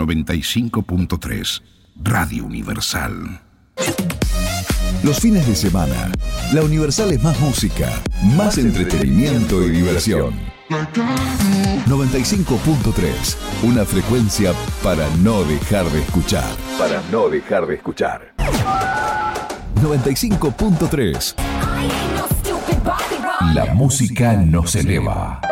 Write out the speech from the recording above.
95.3, Radio Universal. Los fines de semana, la Universal es más música, más entretenimiento y diversión. 95.3, una frecuencia para no dejar de escuchar. 95.3. La música nos eleva.